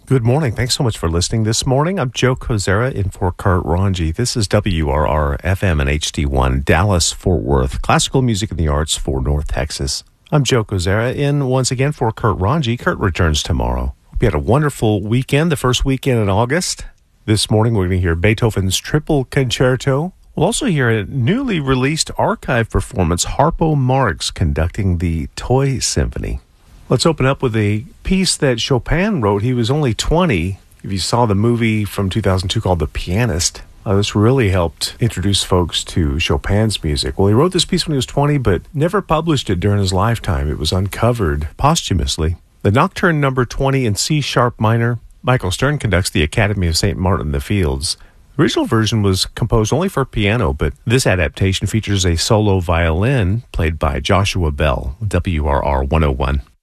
Good morning. Thanks so much for listening this morning. I'm Joe Kozera in for Kurt Ranji. This is WRR FM and HD1, Dallas, Fort Worth. Classical music and the arts for North Texas. I'm Joe Kozera in once again for Kurt Ranji. Kurt returns tomorrow. Hope you had a wonderful weekend, the first weekend in August. This morning we're going to hear Beethoven's Triple Concerto. We'll also hear a newly released archive performance, Harpo Marx conducting the Toy Symphony. Let's open up with a piece that Chopin wrote. He was only 20. If you saw the movie from 2002 called The Pianist, this really helped introduce folks to Chopin's music. Well, he wrote this piece when he was 20, but never published it during his lifetime. It was uncovered posthumously. The Nocturne number 20 in C-sharp minor. Michael Stern conducts the Academy of St. Martin in the Fields. The original version was composed only for piano, but this adaptation features a solo violin played by Joshua Bell, WRR 101.